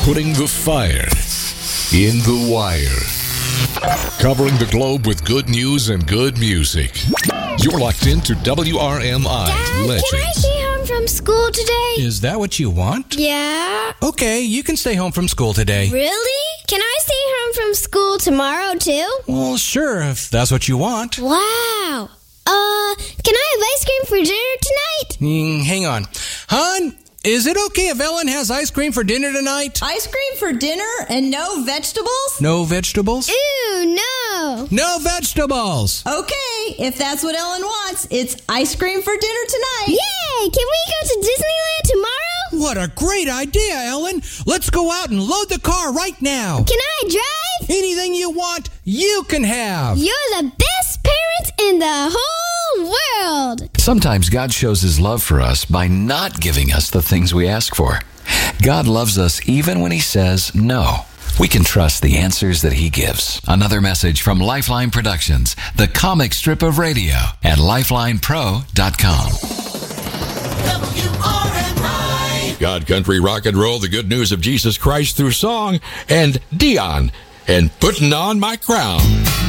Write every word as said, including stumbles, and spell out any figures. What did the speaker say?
Putting the fire in the wire. Covering the globe with good news and good music. You're locked into W R M I Dad, Legends. can I stay home from school today? Is that what you want? Yeah. Okay, you can stay home from school today. Really? Can I stay home from school tomorrow too? Well, sure, if that's what you want. Wow. Uh, can I have ice cream for dinner tonight? Mm, hang on. Hon, is it okay if Ellen has ice cream for dinner tonight? Ice cream for dinner and no vegetables? No vegetables? Ew, no. No vegetables! Okay, if that's what Ellen wants, it's ice cream for dinner tonight. Yay! Can we go to Disneyland tomorrow? What a great idea, Ellen! Let's go out and load the car right now. Can I drive? Anything you want, you can have. You're the best parents in the whole world. Sometimes God shows His love for us by not giving us the things we ask for. God loves us even when He says no. We can trust the answers that He gives. Another message from Lifeline Productions, the comic strip of radio at lifeline pro dot com. W R M I. God, country, rock and roll, the good news of Jesus Christ through song, and Dion, and Putting on My Crown.